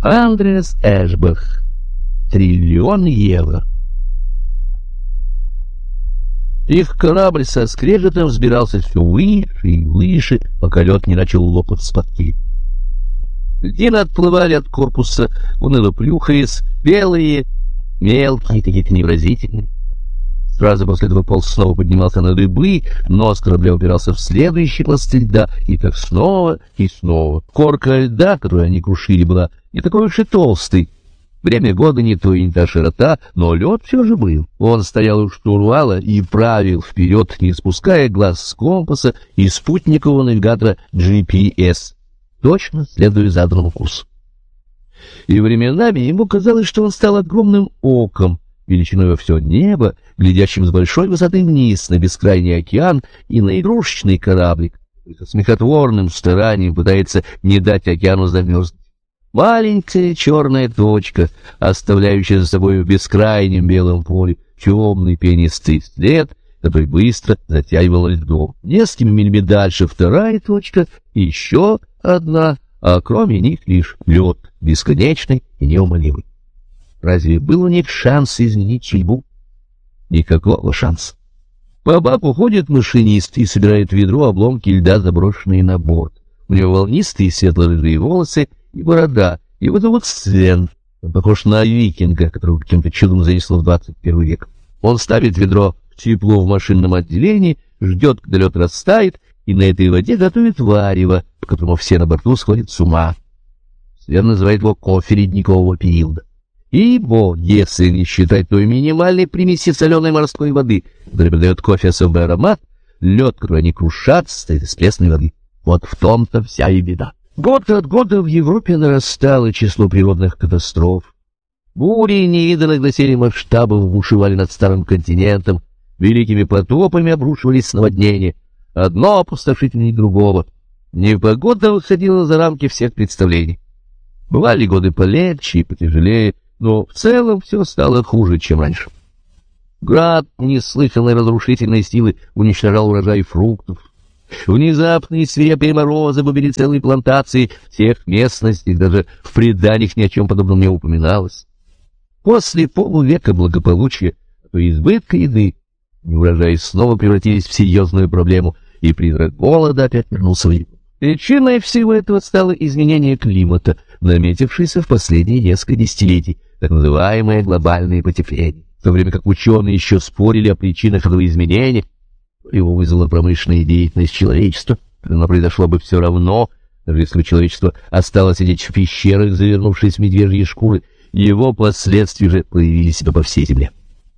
Андреас Эшбах. 1 000 000 000 евро. Их корабль со скрежетом взбирался все выше и выше, пока лед не начал лопать с подки. Льдины отплывали от корпуса, уныло плюхаясь, белые, мелкие, какие-то невразительные. Сразу после этого полз снова поднимался на дыбы, нос корабля упирался в следующий пласты льда, и так снова и снова. Корка льда, которую они крушили, была не такой уж и толстой. Время года не то и не та широта, но лед все же был. Он стоял у штурвала и правил вперед, не спуская глаз с компаса и спутникового навигатора GPS, точно следуя заданному курсу. И временами ему казалось, что он стал огромным оком, величиной во все небо, глядящим с большой высоты вниз на бескрайний океан и на игрушечный кораблик, со смехотворным старанием пытается не дать океану замерзнуть. Маленькая черная точка, оставляющая за собой в бескрайнем белом поле темный пенистый след, который быстро затягивал льдом. Несколькими милями дальше вторая точка, и еще одна, а кроме них лишь лед, бесконечный и неумолимый. Разве был у них шанс изменить судьбу? Никакого шанса. По баку ходит машинист и собирает в ведро обломки льда, заброшенные на борт. У него волнистые светло-рыжие волосы и борода. Его зовут Свен. Он похож на викинга, которого каким-то чудом занесло в 21 век. Он ставит ведро в тепло в машинном отделении, ждет, когда лед растает, и на этой воде готовит варево, по которому все на борту сходят с ума. Свен называет его кофе ледникового периода. Ибо, если не считать той минимальной примеси соленой морской воды, которая придает кофе особый аромат, лед, который они крушат, состоит из пресной воды. Вот в том-то вся и беда. Год от года в Европе нарастало число природных катастроф. Бури невиданных доселе масштабов бушевали над старым континентом, великими потопами обрушивались наводнения, одно опустошительнее другого. Непогода выходила за рамки всех представлений. Бывали годы полегче и потяжелее, но в целом все стало хуже, чем раньше. Град неслыханной разрушительной силы уничтожал урожай фруктов. Внезапные свирепые морозы побили целые плантации всех местностей, даже в преданиях ни о чем подобном не упоминалось. После полувека благополучия, то избытка еды, урожаи снова превратились в серьезную проблему, и призрак голода опять вернулся в Европу. Причиной всего этого стало изменение климата, наметившееся в последние несколько десятилетий, так называемое глобальное потепление. В то время как ученые еще спорили о причинах этого изменения, его вызвала промышленная деятельность человечества, оно произошло бы все равно, даже если бы человечество осталось сидеть в пещерах, завернувшись в медвежьи шкуры, его последствия же появили себя по всей земле.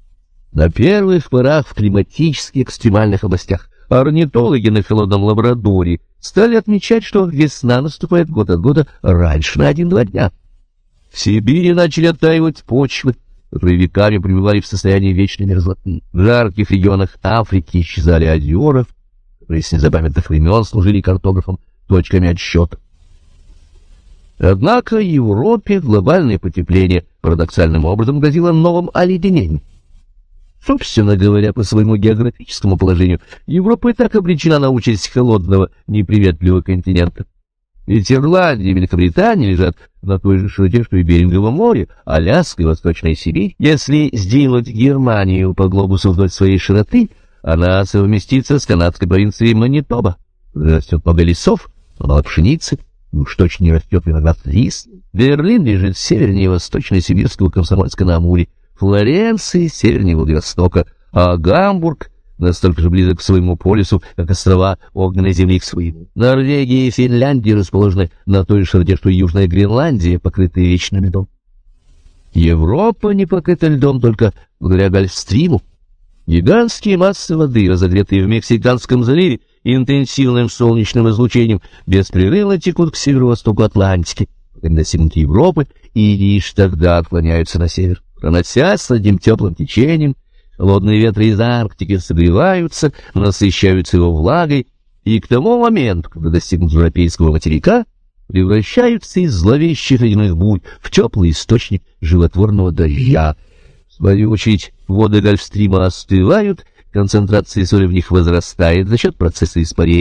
На первых порах в климатически экстремальных областях орнитологи на холодном Лабрадоре стали отмечать, что весна наступает год от года раньше на 1-2 дня. В Сибири начали оттаивать почвы, которые веками пребывали в состоянии вечной мерзлоты. В жарких регионах Африки исчезали озера, которые с незапамятных времен служили картографам точками отсчета. Однако Европе глобальное потепление парадоксальным образом грозило новым оледенением. Собственно говоря, по своему географическому положению, Европа и так обречена на участь холодного, неприветливого континента. Ведь Ирландия и Великобритания лежат на той же широте, что и Берингово море, Аляска и Восточная Сибирь. Если сдвинуть Германию по глобусу вдоль своей широты, она совместится с канадской провинцией Манитоба. Растет много лесов, мало пшеницы, уж точно не растет виноград рис. Берлин лежит севернее и Восточно-Сибирского Комсомольска-на-Амуре, Флоренция севернее Владивостока, а Гамбург настолько же близок к своему полюсу, как острова огненной земли к своему. Норвегия и Финляндия расположены на той же широте, что и Южная Гренландия, покрытая вечным льдом. Европа не покрыта льдом только благодаря Гольфстриму. Гигантские массы воды, разогретые в Мексиканском заливе интенсивным солнечным излучением, беспрерывно текут к северо-востоку Атлантики, пока не достигнут Европы, и лишь тогда отклоняются на север. Проносясь с одним теплым течением, холодные ветры из Арктики согреваются, насыщаются его влагой, и к тому моменту, когда достигнут европейского материка, превращаются из зловещих ледяных бурь в теплый источник животворного дождя. В свою очередь, воды Гольфстрима остывают, концентрация соли в них возрастает за счет процесса испарения,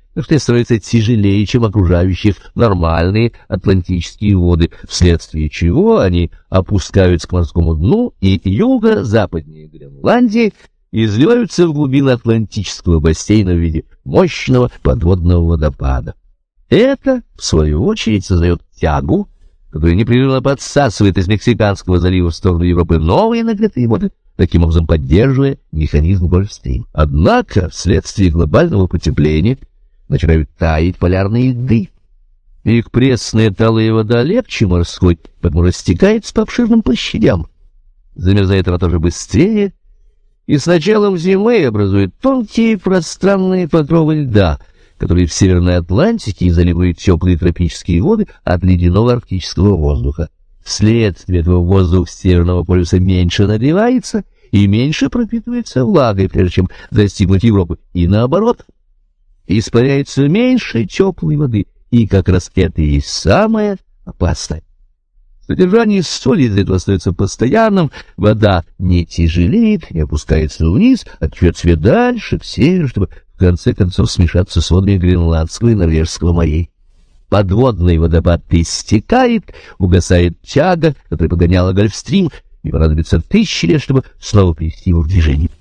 что становятся тяжелее, чем окружающие нормальные атлантические воды, вследствие чего они опускаются к морскому дну и юго-западнее Гренландии изливаются в глубины Атлантического бассейна в виде мощного подводного водопада. Это, в свою очередь, создает тягу, которая непрерывно подсасывает из Мексиканского залива в сторону Европы новые нагретые воды, таким образом поддерживая механизм Гольфстрим. Однако, вследствие глобального потепления, начинают таять полярные льды. Их пресная талая вода легче морской, поэтому растекается по обширным площадям. Замерзает она тоже быстрее, и с началом зимы образует тонкие пространные покровы льда, которые в Северной Атлантике изолируют теплые тропические воды от ледяного арктического воздуха. Вследствие этого воздух Северного полюса меньше нагревается и меньше пропитывается влагой, прежде чем достигнуть Европы, и наоборот. Испаряется меньше теплой воды, и как раз это и есть самое опасное. Содержание соли из-за этого остается постоянным, вода не тяжелеет, не опускается вниз, а течет себе дальше, к северу, чтобы в конце концов смешаться с водами Гренландского и Норвежского морей. Подводный водопад истекает, угасает тяга, которая погоняла Гольфстрим, и понадобится 1000 лет, чтобы снова привести его в движение.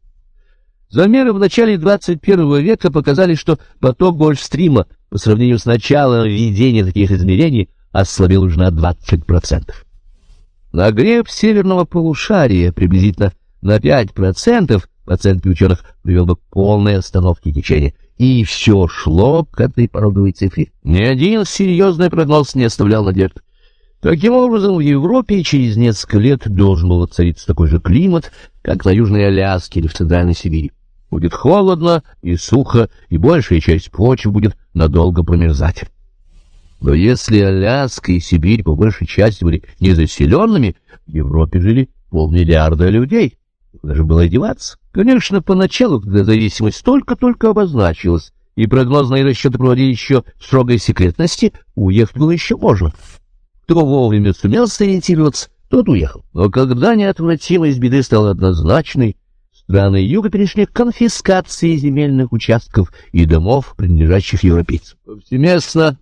Замеры в начале 21 века показали, что поток Гольфстрима по сравнению с началом введения таких измерений ослабел уже на 20%. Нагрев северного полушария приблизительно на 5%, по оценке ученых, привел бы к полной остановке течения. И все шло к этой породовой цифре. Ни один серьезный прогноз не оставлял надежд. Таким образом, в Европе через несколько лет должен был воцариться такой же климат, как на Южной Аляске или в Центральной Сибири. Будет холодно и сухо, и большая часть почвы будет надолго промерзать. Но если Аляска и Сибирь по большей части были незаселенными, в Европе жили 500 миллиона людей. Куда же было деваться? Конечно, поначалу, когда зависимость только-только обозначилась, и прогнозные расчеты проводили еще в строгой секретности, уехать было еще можно. Кто вовремя сумел сориентироваться, тот уехал. Но когда неотвратимость беды стала однозначной, страны Юга перешли к конфискации земельных участков и домов, принадлежащих европейцам. Повсеместно